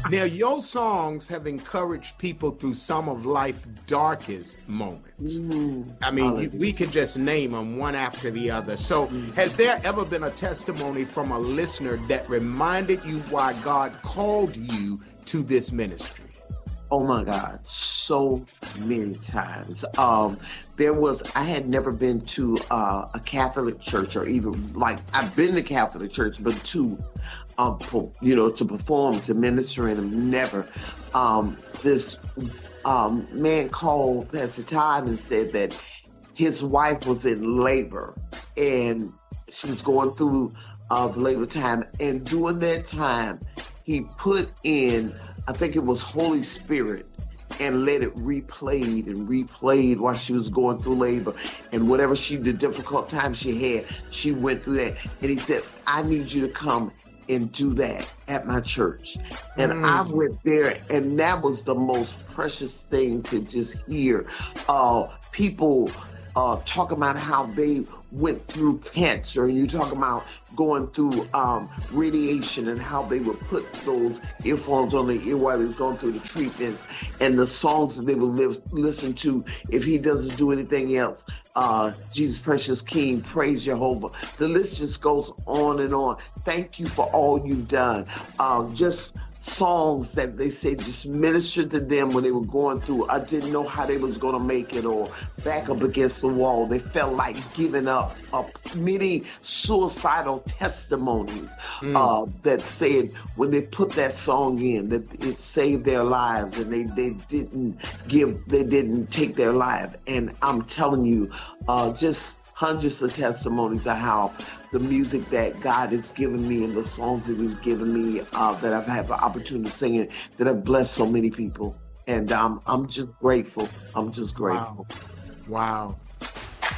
Now, your songs have encouraged people through some of life's darkest moments. I mean, we could just name them one after the other. So, has there ever been a testimony from a listener that reminded you why God called you to this ministry? Oh my God, so many times. I had never been to a Catholic church, or even I've been to Catholic church, but to perform, to minister in them, never. This man called Pastor Todd and said that his wife was in labor and she was going through the labor time. And during that time, he put in, I think it was Holy Spirit, and let it replayed while she was going through labor. And whatever the difficult time she had, she went through that. And he said, I need you to come and do that at my church. And I went there, and that was the most precious thing to just hear. People talk about how they went through cancer, and you talk about going through radiation, and how they would put those earphones on their ear while they was going through the treatments, and the songs that they would listen to if he doesn't do anything else. Jesus Precious King, Praise Jehovah. The list just goes on and on. Thank you for all you've done. Just songs that they say just ministered to them when they were going through. I didn't know how they was going to make it, or back up against the wall. They felt like giving up. Many suicidal testimonies that said when they put that song in, that it saved their lives, and they didn't take their life. And I'm telling you, just hundreds of testimonies of how the music that God has given me and the songs that He's given me that I've had the opportunity to sing it, that have blessed so many people. And I'm just grateful. I'm just grateful. Wow.